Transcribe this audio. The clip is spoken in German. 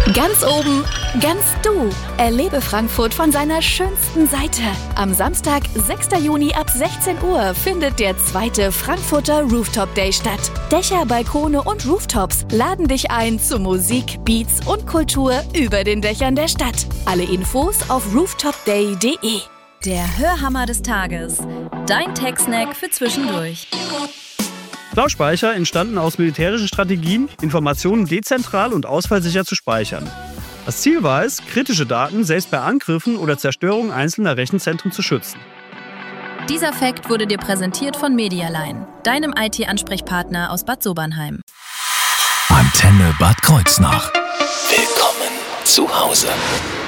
Ganz oben, ganz du. Erlebe Frankfurt von seiner schönsten Seite. Am Samstag, 6. Juni ab 16 Uhr findet der 2. Frankfurter Rooftop Day statt. Dächer, Balkone und Rooftops laden dich ein zu Musik, Beats und Kultur über den Dächern der Stadt. Alle Infos auf rooftopday.de. Der Hörhammer des Tages. Dein Tech-Snack für zwischendurch. Cloud-Speicher entstanden aus militärischen Strategien, Informationen dezentral und ausfallsicher zu speichern. Das Ziel war es, kritische Daten selbst bei Angriffen oder Zerstörung einzelner Rechenzentren zu schützen. Dieser Fact wurde dir präsentiert von Medialine, deinem IT-Ansprechpartner aus Bad Sobernheim. Antenne Bad Kreuznach. Willkommen zu Hause.